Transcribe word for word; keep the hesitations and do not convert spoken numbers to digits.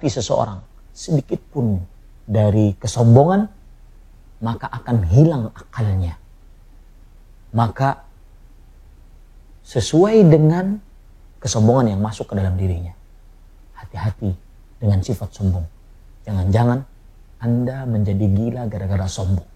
hati seseorang sedikit pun dari kesombongan, maka akan hilang akalnya. Maka sesuai dengan kesombongan yang masuk ke dalam dirinya. Hati-hati dengan sifat sombong. Jangan-jangan Anda menjadi gila gara-gara sombong.